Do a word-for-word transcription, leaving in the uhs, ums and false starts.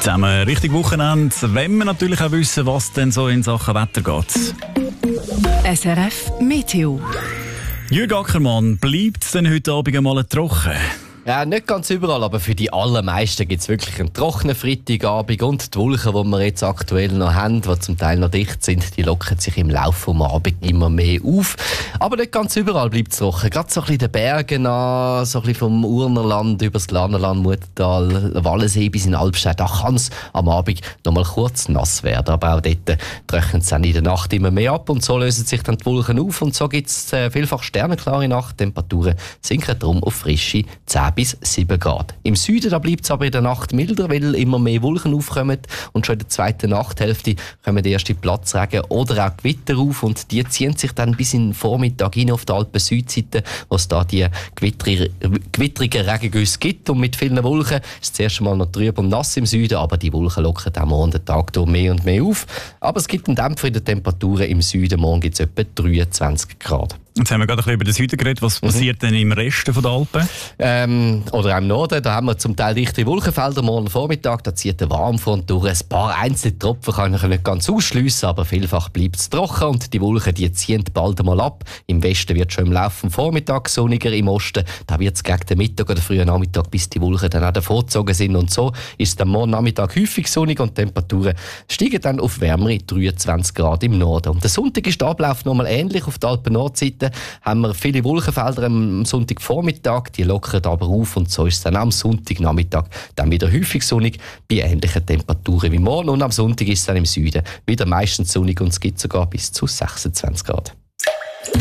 Zusammen richtig Wochenende, wenn wir natürlich auch wissen, was denn so in Sachen Wetter geht. S R F Meteo. Jürg Ackermann, bleibt es denn heute Abend einmal trocken? Ja, nicht ganz überall, aber für die allermeisten gibt es wirklich einen trockenen Freitagabend. Und die Wolken, die wir jetzt aktuell noch haben, die zum Teil noch dicht sind, die lockern sich im Laufe des Abends immer mehr auf. Aber nicht ganz überall bleibt es trocken. Gerade so ein bisschen den Bergen an, so ein bisschen vom Urnerland über das Glanerland, Muttertal, Wallensee bis in Albstadt. Da kann es am Abend noch mal kurz nass werden. Aber auch dort trocknet es dann in der Nacht immer mehr ab. Und so lösen sich dann die Wolken auf. Und so gibt es äh, vielfach sternenklare Nachttemperaturen, sinken darum auf frische zehn bis sieben Grad. Im Süden da bleibt es aber in der Nacht milder, weil immer mehr Wolken aufkommen und schon in der zweiten Nachthälfte kommen die ersten Platzregen oder auch Gewitter auf und die ziehen sich dann bis in den Vormittag hin auf der Alpen-Südseite, wo es da die gewittrige, gewittrigen Regengüsse gibt und mit vielen Wolken ist es zuerst einmal noch trüb und nass im Süden, aber die Wolken lockern auch morgen den Tag durch mehr und mehr auf. Aber es gibt einen Dämpfer in den Temperaturen im Süden, morgen gibt es etwa dreiundzwanzig Grad. Jetzt haben wir gerade ein bisschen über den Süden geredet. Was passiert mhm. denn im Rest der Alpen? Ähm, oder auch im Norden, da haben wir zum Teil dichte Wolkenfelder morgen Vormittag, da zieht der Warmfront durch. Ein paar einzelne Tropfen kann ich nicht ganz ausschliessen, aber vielfach bleibt es trocken und die Wolken die ziehen bald einmal ab. Im Westen wird schon im Laufe des Vormittags sonniger, im Osten da wird es gegen den Mittag oder frühen Nachmittag, bis die Wolken dann auch davongezogen sind. Und so ist es dann morgen Nachmittag häufig sonnig und die Temperaturen steigen dann auf wärmere dreiundzwanzig Grad im Norden. Und der Sonntag ist der Ablauf nochmal ähnlich. Auf der Alpen-Nordseite haben wir viele Wolkenfelder am Sonntagvormittag, die lockern aber auf und so ist es dann am Sonntagnachmittag dann wieder häufig sonnig bei ähnlichen Temperaturen wie morgen und am Sonntag ist es dann im Süden wieder meistens sonnig und es gibt sogar bis zu sechsundzwanzig Grad.